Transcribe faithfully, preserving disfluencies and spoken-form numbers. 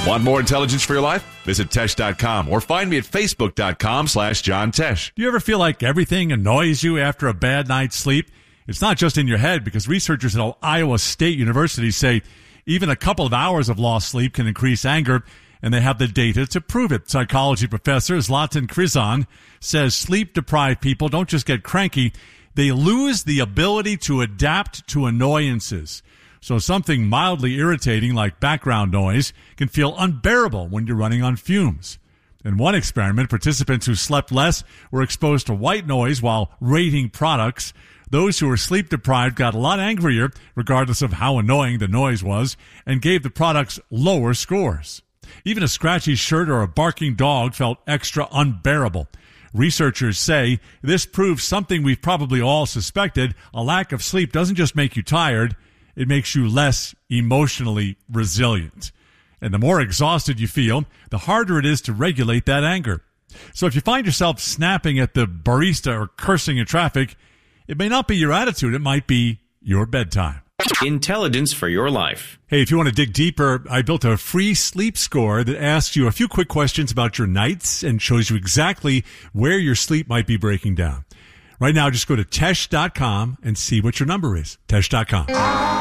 Want more intelligence for your life? Visit Tesh dot com or find me at Facebook dot com slash John Tesh. Do you ever feel like everything annoys you after a bad night's sleep? It's not just in your head, because researchers at Iowa State University say even a couple of hours of lost sleep can increase anger, and they have the data to prove it. Psychology professor Zlatan Krizan says sleep-deprived people don't just get cranky, they lose the ability to adapt to annoyances. So something mildly irritating like background noise can feel unbearable when you're running on fumes. In one experiment, participants who slept less were exposed to white noise while rating products. Those who were sleep-deprived got a lot angrier, regardless of how annoying the noise was, and gave the products lower scores. Even a scratchy shirt or a barking dog felt extra unbearable. Researchers say this proves something we've probably all suspected. A lack of sleep doesn't just make you tired, it makes you less emotionally resilient. And the more exhausted you feel, the harder it is to regulate that anger. So if you find yourself snapping at the barista or cursing in traffic, it may not be your attitude, it might be your bedtime. Intelligence for your life. Hey, if you want to dig deeper, I built a free sleep score that asks you a few quick questions about your nights and shows you exactly where your sleep might be breaking down. Right now, just go to Tesh dot com and see what your number is. Tesh dot com.